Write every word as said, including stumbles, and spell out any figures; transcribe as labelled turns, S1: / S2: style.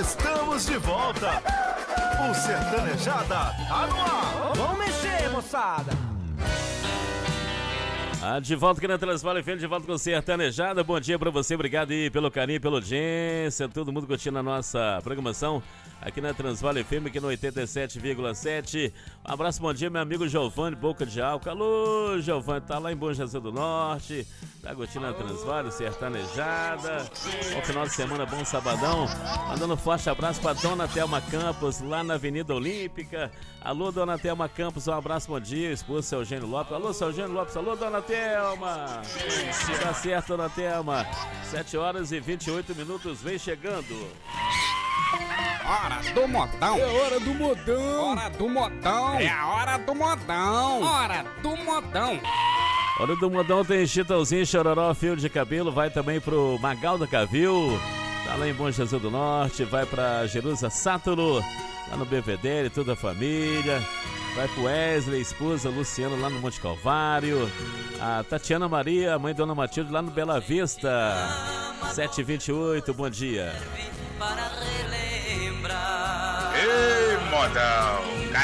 S1: Estamos de volta. O Sertanejada tá no ar.
S2: Vamos mexer, moçada.
S3: Ah, de volta aqui na Transvale F M, de volta com o Sertanejada. Bom dia pra você, obrigado aí pelo carinho, pela audiência, todo mundo curtindo a nossa programação aqui na Transvale F M, aqui no oitenta e sete vírgula sete. Um abraço, bom dia, meu amigo Giovanni, Boca de Álcool. Alô, Giovanni, tá lá em Bom Jesus do Norte, tá curtindo a Transvale, Sertanejada. Bom final de semana, bom sabadão. Mandando um forte abraço pra Dona Thelma Campos, lá na Avenida Olímpica. Alô, Dona Thelma Campos, um abraço, bom dia. Esposo, seu Eugênio Lopes. Alô, seu Eugênio Lopes. Alô, Dona Thelma. Tá certo, Dona Thelma. sete horas e vinte e oito minutos, vem chegando.
S4: Hora do modão.
S2: É hora do modão.
S4: Hora do modão. É a hora do modão. Hora do modão.
S3: Hora do modão tem Chitãozinho, Chororó, fio de cabelo. Vai também pro Magal da Cavil. Tá lá em Bom Jesus do Norte. Vai pra Jerusa Sátolo, lá no Belvedere, toda a família. Vai pro Wesley, esposa Luciano, lá no Monte Calvário. A Tatiana Maria, mãe Dona Matilde, lá no Bela Vista. sete e vinte e oito, bom dia.
S5: Ei, modão.